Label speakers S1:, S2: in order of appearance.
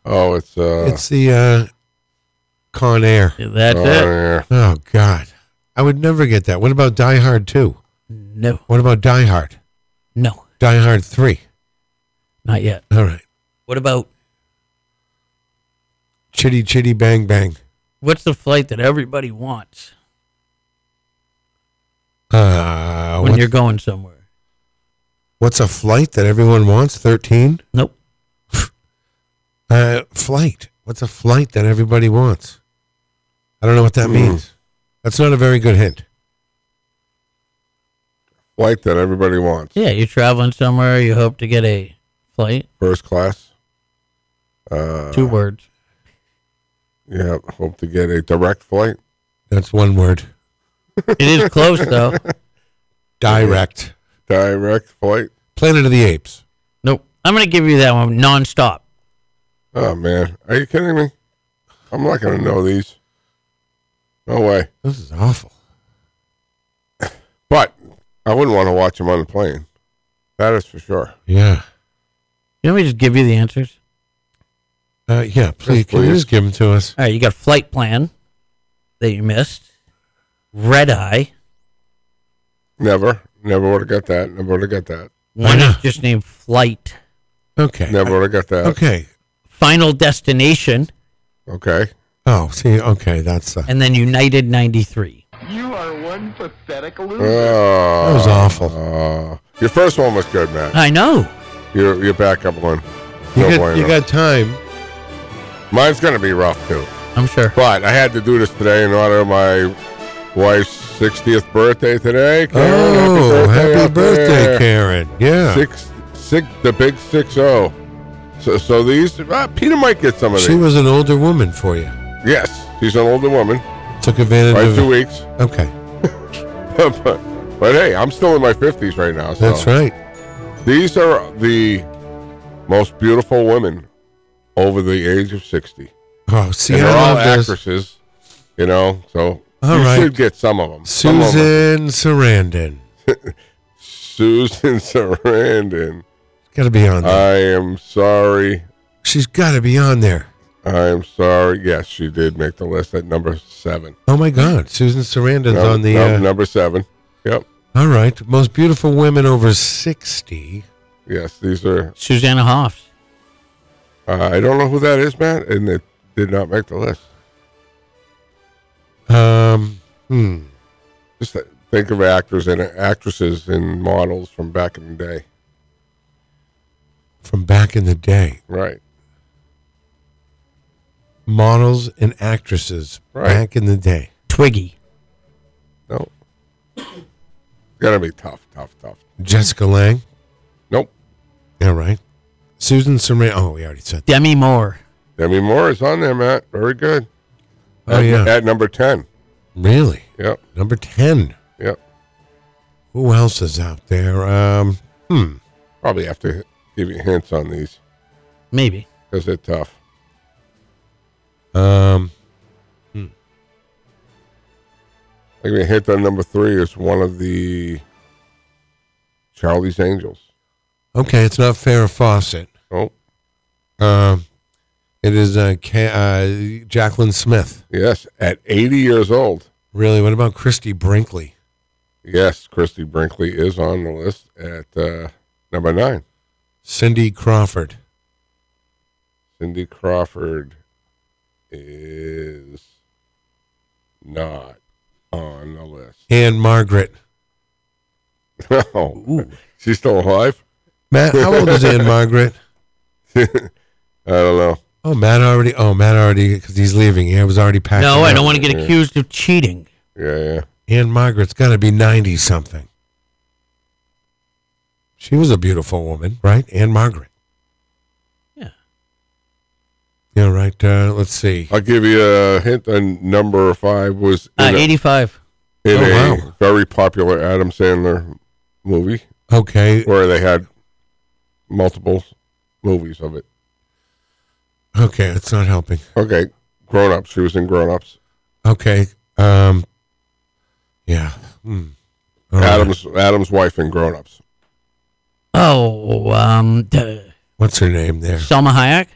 S1: Oh, it's
S2: the Con Air.
S3: That's it.
S1: yeah.
S2: Oh, God. I would never get that. What about Die Hard 2?
S3: No,
S2: What about Die Hard?
S3: no,
S2: Die Hard 3?
S3: not yet.
S2: All right.
S3: What about
S2: Chitty Chitty Bang Bang.
S3: what's the flight that everybody wants when you're going somewhere?
S2: What's a flight that everyone wants? 13?
S3: Nope.
S2: Flight. What's a flight that everybody wants? I don't know what that means. That's not a very good hint.
S1: Flight that everybody wants.
S3: Yeah, you're traveling somewhere. You hope to get a flight.
S1: First class.
S3: 2 words.
S1: Yeah, hope to get a direct flight.
S2: That's one word.
S3: It is close though.
S2: Direct.
S1: Direct flight.
S2: Planet of the Apes.
S3: Nope. I'm gonna give you that one nonstop.
S1: Oh, man. Are you kidding me? I'm not going to know these. No way.
S2: This is awful.
S1: But I wouldn't want to watch them on the plane. That is for sure.
S2: Yeah.
S3: You want me to just give you the answers?
S2: Yeah, please.
S1: Yes,
S2: Can you
S1: please.
S2: just give them to us?
S3: All right, you got flight plan that you missed. Red eye.
S1: Never would have got that. Never would have got that.
S3: One is
S2: not?
S3: just named Flight.
S2: Okay.
S1: Never would have got that.
S2: Okay.
S3: Final Destination,
S1: Okay.
S2: Oh, see, okay, that's
S3: and then United 93.
S4: You are one pathetic loser.
S1: Oh,
S2: that was awful.
S1: your first one was good, Matt.
S3: I know.
S1: Your backup one.
S2: You
S1: No
S2: got,
S1: bueno.
S2: you got time.
S1: Mine's going to be rough, too.
S3: I'm sure.
S1: But I had to do this today in honor of my wife's 60th birthday today. Karen,
S2: Oh, happy
S1: out
S2: birthday,
S1: there.
S2: Karen. Yeah.
S1: The big 6-0. So these, Peter might get some of these.
S2: She was an older woman for you.
S1: Yes, she's an older woman.
S2: Took advantage
S1: Right,
S2: of
S1: 2 weeks.
S2: Okay.
S1: but hey, I'm still in my 50s right now. So.
S2: That's right.
S1: These are the most beautiful women over the age of 60.
S2: Oh, see,
S1: And
S2: I
S1: they're all
S2: love this.
S1: actresses, so
S2: All
S1: you
S2: right.
S1: should get some of them.
S2: Susan Sarandon.
S1: Susan Sarandon.
S2: Got to be on there.
S1: I am sorry.
S2: She's got to be on there.
S1: I am sorry. Yes, she did make the list at number 7.
S2: Oh, my God. Susan Sarandon's on the...
S1: number 7. Yep.
S2: all right. Most beautiful women over 60.
S1: Yes, these are.
S3: Susanna Hoffs.
S1: I don't know who that is, Matt, and it did not make the list. Just think of actors and actresses and models from back in the day.
S2: From back in the day.
S1: Right.
S2: Models and actresses
S1: Right.
S2: back in the day.
S3: Twiggy.
S1: No. Gotta be tough.
S2: Jessica Lange.
S1: Nope.
S2: Yeah, right. Susan Sarandon. Oh, we already said that.
S3: Demi Moore.
S1: Demi Moore is on there, Matt. Very good.
S2: Oh, yeah.
S1: At number 10.
S2: Really?
S1: Yep.
S2: Number 10.
S1: Yep.
S2: Who else is out there?
S1: Probably have to give you hints on these
S3: Maybe.
S1: because they're tough. I'll give you a hint on number 3 is one of the Charlie's Angels.
S2: Okay, it's not Farrah Fawcett.
S1: Oh,
S2: It is Jacqueline Smith.
S1: yes. At 80 years old.
S2: Really? What about Christy Brinkley?
S1: Yes, Christy Brinkley is on the list at number 9.
S2: Cindy Crawford.
S1: Cindy Crawford is not on the list.
S2: Anne Margaret.
S1: Oh, she's still alive?
S2: Matt, how old is Anne Margaret?
S1: I don't know.
S2: Oh, Matt already, because he's leaving. He was already packing
S3: No, I
S2: up.
S3: don't want to get accused of cheating.
S1: Yeah.
S2: Anne Margaret's got to be 90-something. She was a beautiful woman, right? Anne Margaret.
S3: Yeah.
S2: Yeah, right. Let's see.
S1: I'll give you a hint. Number 5 was in,
S3: 85.
S1: in
S2: Oh,
S1: a
S2: wow.
S1: very popular Adam Sandler movie
S2: Okay.
S1: where they had multiple movies of it.
S2: Okay, it's not helping.
S1: Okay, Grown Ups. She was in Grown Ups.
S2: Okay. Yeah. All right.
S1: Adam's wife in Grown Ups.
S3: Oh,
S2: What's her name there?
S3: Selma Hayek?